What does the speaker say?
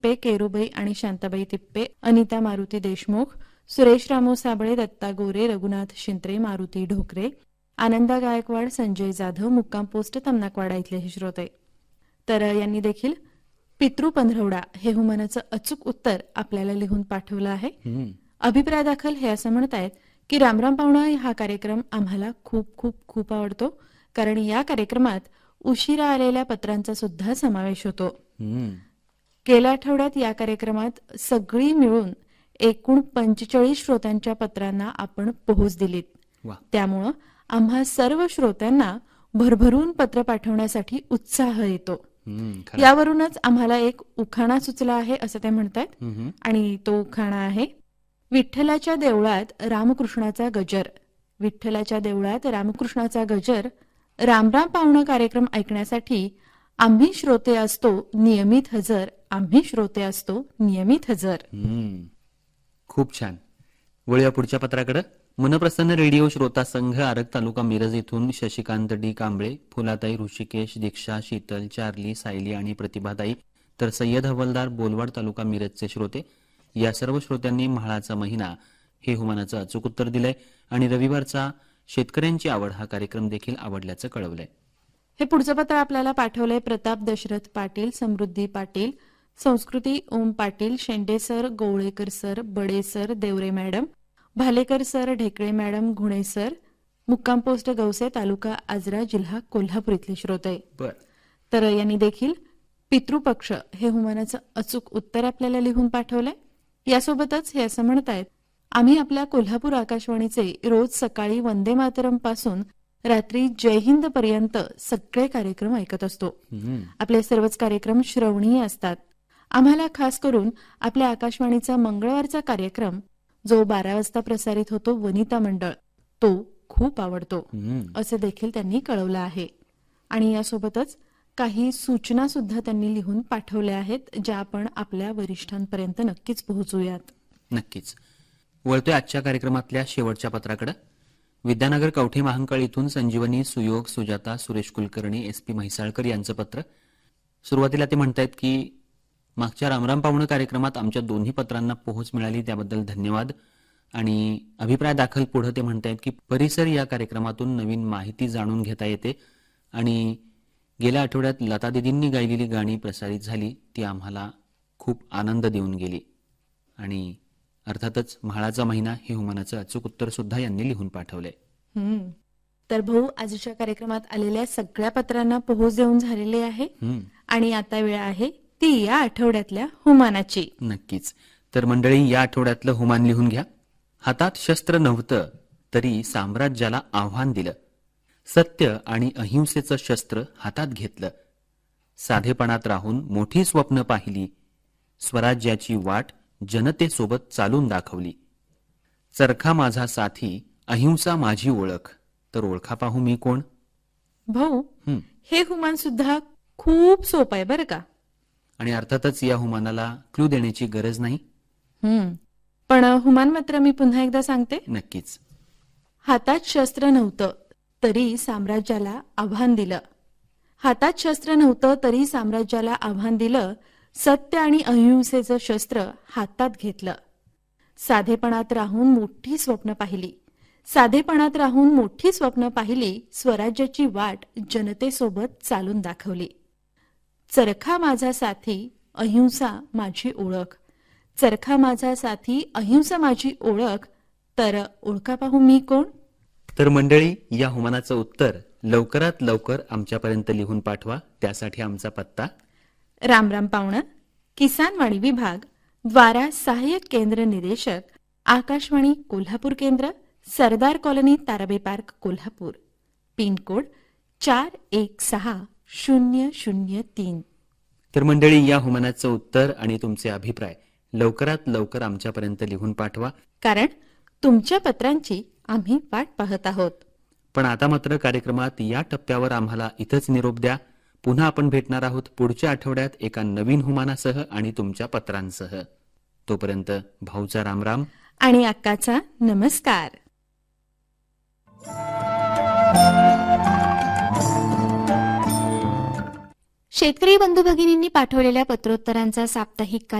तिप्पे, केरुबाई आणि शांताबाई तिप्पे, अनिता मारुती देशमुख, सुरेश रामो साबळे, दत्ता गोरे, रघुनाथ शिंत्रे, मारुती ढोकरे, आनंदा गायकवाड, संजय जाधव, मुक्काम पोस्ट तमनाकवाडा इथले हे श्रोते. तर यांनी देखील पितृ पंधरवडा हे हुमानाचं अचूक उत्तर आपल्याला लिहून पाठवलं आहे. अभिप्राय दाखल हे असं म्हणतायत की रामराम पाहुणा हा कार्यक्रम आम्हाला खूप खूप खूप आवडतो, कारण या कार्यक्रमात उशिरा आलेल्या पत्रांचा सुद्धा समावेश होतो. गेल्या आठवड्यात या कार्यक्रमात सगळी मिळून एकूण 45 श्रोत्यांच्या पत्रांना आपण पोहोच दिलीत. त्यामुळं आम्हा सर्व श्रोत्यांना भरभरून पत्र पाठवण्यासाठी उत्साह येतो. यावरूनच आम्हाला एक उखाणा सुचला आहे असं ते म्हणतात. आणि तो उखाणा आहे, विठ्ठलाच्या देवळात रामकृष्णाचा गजर. विठ्ठलाच्या देवळात रामकृष्णाचा गजर. रामराम पाहुणा कार्यक्रम ऐकण्यासाठी आम्ही श्रोते असतो नियमित हजर. आम्ही श्रोते असतो नियमित हजर. खूप छान. वळूया पुढच्या पत्राकडे. मनप्रसन्न रेडिओ श्रोता संघ, आरग तालुका मिरज इथून शशिकांत डी कांबळे, फुलाताई, ऋषिकेश, दीक्षा, शीतल, चार्ली, सायली आणि प्रतिभाताई, तर सय्यद हवलदार, बोलवाड तालुका मिरजचे श्रोते, या सर्व श्रोत्यांनी म्हाळाचा महिना हे हुमानाचं अचूक उत्तर दिलंय आणि रविवारचा शेतकऱ्यांची आवड हा कार्यक्रम देखील आवडल्याचं कळवलंय. हे पुढचं पत्र आपल्याला पाठवलंय प्रताप दशरथ पाटील, समृद्धी पाटील, संस्कृती ओम पाटील, शेंडे सर, गोवळेकर सर, बडे sir, Deore madam, Bhalekar sir, ढेकळे मॅडम, घुणे सर, मुक्काम पोस्ट गवसे, तालुका आजरा, जिल्हा कोल्हापूर इथले श्रोते. तर यांनी देखील पितृपक्ष हे हुमानाचं अचूक उत्तर आपल्याला लिहून पाठवलंय. यासोबतच हे असं म्हणतायत, आम्ही आपल्या कोल्हापूर आकाशवाणीचे रोज सकाळी वंदे मातरम पासून रात्री जय हिंद पर्यंत सगळे कार्यक्रम ऐकत असतो. आपले सर्वच कार्यक्रम श्रवणीय असतात. आम्हाला खास करून आपल्या आकाशवाणीचा मंगळवारचा कार्यक्रम जो 12 वाजता प्रसारित होतो, वनिता मंडळ, तो खूप आवडतो असे देखील त्यांनी कळवलं आहे. आणि यासोबतच काही सूचना सुद्धा त्यांनी लिहून पाठवल्या आहेत, ज्या आपण आपल्या वरिष्ठांपर्यंत नक्कीच पोहोचूयात. नक्कीच. वळतोय आजच्या कार्यक्रमातल्या शेवटच्या पत्राकडे. विद्यानगर कवठे महांकाळ इथून संजीवनी, सुयोग, सुजाता, सुरेश कुलकर्णी, SP म्हैसाळकर यांचं पत्र. सुरुवातीला ते म्हणतायत की मागच्या रामराम पाहुणं कार्यक्रमात आमच्या दोन्ही पत्रांना पोहोच मिळाली, त्याबद्दल धन्यवाद. आणि अभिप्राय दाखल पुढे ते म्हणतायत की परिसर या कार्यक्रमातून नवीन माहिती जाणून घेता येते आणि गेल्या आठवड्यात लता दिदींनी गायलेली गाणी प्रसारित झाली, ती आम्हाला खूप आनंद देऊन गेली. आणि अर्थातच म्हाळाचा महिना हे हुमानाचं अचूक उत्तर सुद्धा यांनी लिहून पाठवलंय. तर भाऊ, आजच्या कार्यक्रमात आलेल्या सगळ्या पत्रांना पोहोच देऊन झालेले आहे आणि आता वेळ आहे ती या आठवड्यातल्या हुमानाची. नक्कीच. तर मंडळी, या आठवड्यातलं हुमान लिहून घ्या. हातात शस्त्र नव्हतं तरी साम्राज्याला आव्हान दिलं. सत्य आणि अहिंसेचं शस्त्र हातात घेतलं. साधेपणात राहून मोठी स्वप्न पाहिली. स्वराज्याची वाट जनतेसोबत चालून दाखवली. चरखा माझा साथी, अहिंसा माझी ओळख, तर ओळखा पाहू मी कोण. भाऊ, हे हुमान सुद्धा खूप सोपं आहे बरं का. आणि अर्थातच या हुमानाला क्लू देण्याची गरज नाही. पण हुमान मात्र मी पुन्हा एकदा सांगते. नक्कीच. हातात शस्त्र नव्हतं तरी साम्राज्याला आव्हान दिलं. हातात शस्त्र नव्हतं तरी साम्राज्याला आव्हान दिलं. सत्य आणि अहिंसेचं शस्त्र हातात घेतलं. साधेपणात राहून मोठी स्वप्न पाहिली. साधेपणात राहून मोठी स्वप्न पाहिली. स्वराज्याची वाट जनतेसोबत चालून दाखवली. चरखा माझा साथी, अहिंसा माझी ओळख. चरखा माझा साथी, अहिंसा माझी ओळख, तर ओळखा पाहू मी कोण. तर मंडळी, या हुमानाचं उत्तर लवकरात लवकर आमच्यापर्यंत लिहून पाठवा. त्यासाठी आमचा पत्ता: रामराम पाहुणं, किसानवाणी विभाग, द्वारा सहाय्यक केंद्र निदेशक, आकाशवाणी कोल्हापूर केंद्र, सरदार कॉलनी, ताराबे पार्क, कोल्हापूर. पिनकोड 416003. तर मंडळी, या हुमानाचं उत्तर आणि तुमचे अभिप्राय लवकरात लवकर आमच्यापर्यंत लिहून पाठवा, कारण तुमच्या पत्रांची आम्ही वाट पाहत आहोत. पण आता मात्र कार्यक्रमात या टप्प्यावर आम्हाला इथंच निरोप द्या. पुन्हा आपण भेटणार आहोत पुढच्या आठवड्यात एका नवीन हुमानासह आणि तुमच्या पत्रांसह. तोपर्यंत भाऊचा रामराम आणि अक्काचा नमस्कार. शेतकरी बंधू भगिनींनी पाठवलेल्या पत्रोत्तरांचा साप्ताहिक